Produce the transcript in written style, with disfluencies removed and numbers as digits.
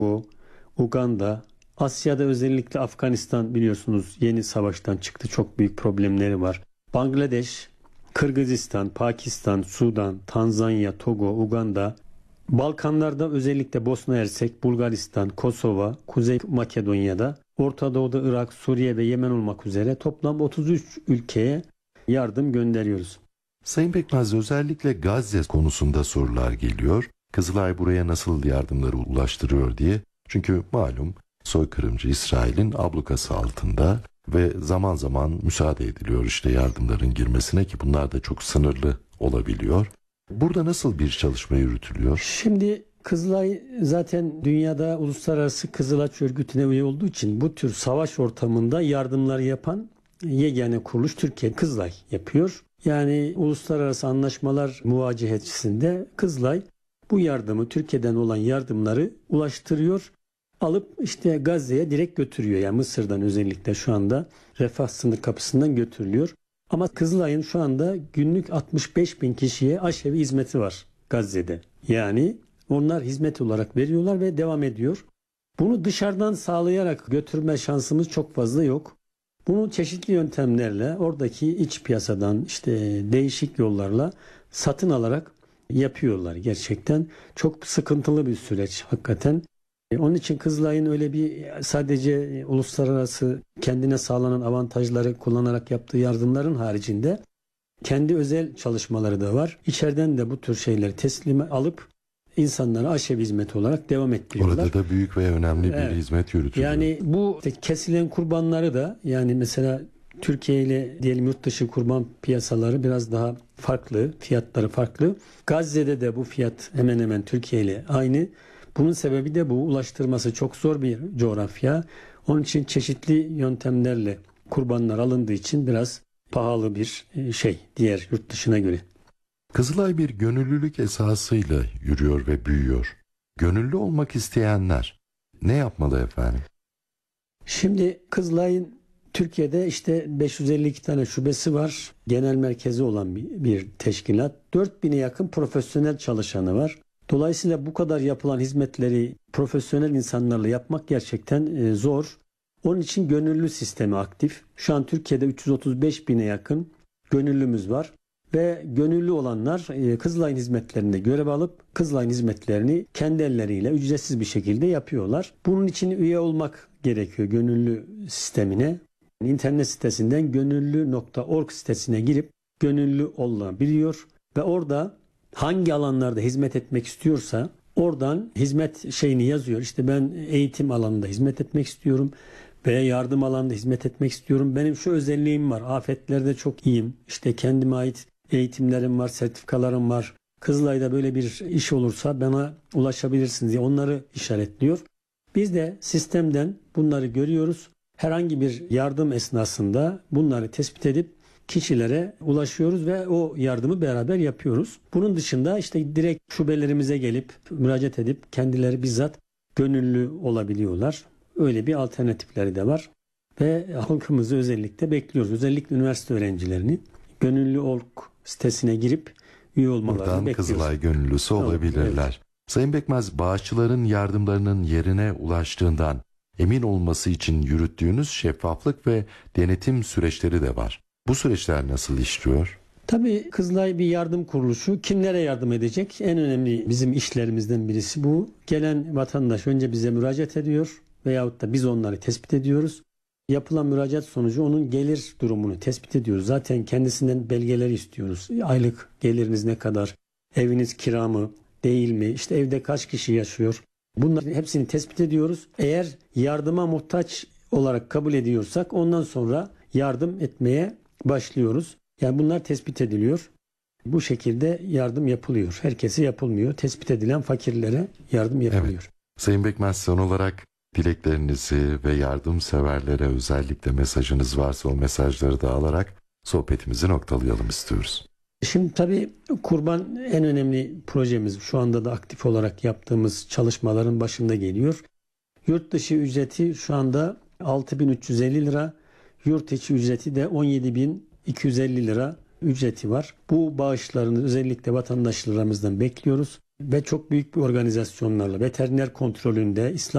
Kongo, Uganda, Asya'da özellikle Afganistan biliyorsunuz yeni savaştan çıktı. Çok büyük problemleri var. Bangladeş, Kırgızistan, Pakistan, Sudan, Tanzanya, Togo, Uganda, Balkanlarda özellikle Bosna Hersek, Bulgaristan, Kosova, Kuzey Makedonya'da, Orta Doğu'da Irak, Suriye ve Yemen olmak üzere toplam 33 ülkeye yardım gönderiyoruz. Sayın Pekmez, özellikle Gazze konusunda sorular geliyor. Kızılay buraya nasıl yardımları ulaştırıyor diye. Çünkü malum soykırımcı İsrail'in ablukası altında ve zaman zaman müsaade ediliyor işte yardımların girmesine, ki bunlar da çok sınırlı olabiliyor. Burada nasıl bir çalışma yürütülüyor? Şimdi Kızılay zaten dünyada Uluslararası Kızılaç Örgütü'ne üye olduğu için bu tür savaş ortamında yardımları yapan yegane kuruluş Türkiye Kızılay yapıyor. Yani uluslararası anlaşmalar muvacehetçisinde Kızılay bu yardımı, Türkiye'den olan yardımları ulaştırıyor. Alıp işte Gazze'ye direkt götürüyor. Yani Mısır'dan özellikle şu anda Refah sınır kapısından götürülüyor. Ama Kızılay'ın şu anda günlük 65 bin kişiye aşevi hizmeti var Gazze'de. Yani onlar hizmet olarak veriyorlar ve devam ediyor. Bunu dışarıdan sağlayarak götürme şansımız çok fazla yok. Bunu çeşitli yöntemlerle oradaki iç piyasadan işte değişik yollarla satın alarak yapıyorlar gerçekten. Çok sıkıntılı bir süreç hakikaten. Onun için Kızılay'ın öyle bir sadece uluslararası kendine sağlanan avantajları kullanarak yaptığı yardımların haricinde kendi özel çalışmaları da var. İçeriden de bu tür şeyleri teslim alıp insanlara aşevi hizmeti olarak devam ettiriyorlar. Orada da büyük ve önemli bir hizmet yürütülüyor. Yani bu kesilen kurbanları da yani mesela Türkiye ile diyelim yurt dışı kurban piyasaları biraz daha farklı, fiyatları farklı. Gazze'de de bu fiyat hemen hemen Türkiye ile aynı. Bunun sebebi de bu, ulaştırması çok zor bir coğrafya. Onun için çeşitli yöntemlerle kurbanlar alındığı için biraz pahalı bir şey diğer yurt dışına göre. Kızılay bir gönüllülük esasıyla yürüyor ve büyüyor. Gönüllü olmak isteyenler ne yapmalı efendim? Şimdi Kızılay'ın Türkiye'de işte 552 tane şubesi var. Genel merkezi olan bir teşkilat. 4000'e yakın profesyonel çalışanı var. Dolayısıyla bu kadar yapılan hizmetleri profesyonel insanlarla yapmak gerçekten zor. Onun için gönüllü sistemi aktif. Şu an Türkiye'de 335 bine yakın gönüllümüz var. Ve gönüllü olanlar Kızılay'ın hizmetlerinde görev alıp Kızılay'ın hizmetlerini kendi elleriyle ücretsiz bir şekilde yapıyorlar. Bunun için üye olmak gerekiyor gönüllü sistemine. İnternet sitesinden gönüllü.org sitesine girip gönüllü olabiliyor ve orada hangi alanlarda hizmet etmek istiyorsa oradan hizmet şeyini yazıyor. İşte ben eğitim alanında hizmet etmek istiyorum veya yardım alanında hizmet etmek istiyorum. Benim şu özelliğim var. Afetlerde çok iyiyim. İşte kendime ait eğitimlerim var, sertifikalarım var. Kızılay'da böyle bir iş olursa bana ulaşabilirsiniz diye onları işaretliyor. Biz de sistemden bunları görüyoruz. Herhangi bir yardım esnasında bunları tespit edip kişilere ulaşıyoruz ve o yardımı beraber yapıyoruz. Bunun dışında işte direkt şubelerimize gelip müracaat edip kendileri bizzat gönüllü olabiliyorlar. Öyle bir alternatifleri de var ve halkımızı özellikle bekliyoruz. Özellikle üniversite öğrencilerini gönüllü.org sitesine girip üye olmalarını buradan bekliyoruz. Kızılay gönüllüsü olabilirler. Evet. Sayın Pekmez, bağışçıların yardımlarının yerine ulaştığından emin olması için yürüttüğünüz şeffaflık ve denetim süreçleri de var. Bu süreçler nasıl işliyor? Tabii Kızılay bir yardım kuruluşu. Kimlere yardım edecek? En önemli bizim işlerimizden birisi bu. Gelen vatandaş önce bize müracaat ediyor veyahut da biz onları tespit ediyoruz. Yapılan müracaat sonucu onun gelir durumunu tespit ediyoruz. Zaten kendisinden belgeleri istiyoruz. Aylık geliriniz ne kadar? Eviniz kira mı? Değil mi? İşte evde kaç kişi yaşıyor? Bunların hepsini tespit ediyoruz. Eğer yardıma muhtaç olarak kabul ediyorsak ondan sonra yardım etmeye başlıyoruz. Yani bunlar tespit ediliyor. Bu şekilde yardım yapılıyor. Herkese yapılmıyor. Tespit edilen fakirlere yardım yapılıyor. Evet. Sayın Pekmez, son olarak dileklerinizi ve yardımseverlere özellikle mesajınız varsa o mesajları da alarak sohbetimizi noktalayalım istiyoruz. Şimdi tabii kurban en önemli projemiz. Şu anda da aktif olarak yaptığımız çalışmaların başında geliyor. Yurt dışı ücreti şu anda 6.350 lira. Yurt içi ücreti de 17.250 lira ücreti var. Bu bağışlarını özellikle vatandaşlarımızdan bekliyoruz. Ve çok büyük bir organizasyonlarla veteriner kontrolünde İslam